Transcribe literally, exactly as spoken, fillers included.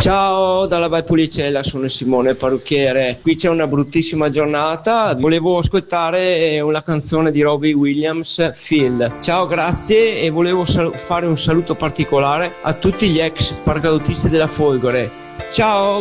Ciao dalla Valpolicella, sono Simone parrucchiere. Qui c'è una bruttissima giornata. Volevo ascoltare una canzone di Robbie Williams, Phil. Ciao, grazie, e volevo sal- fare un saluto particolare a tutti gli ex paracadutisti della Folgore. Ciao!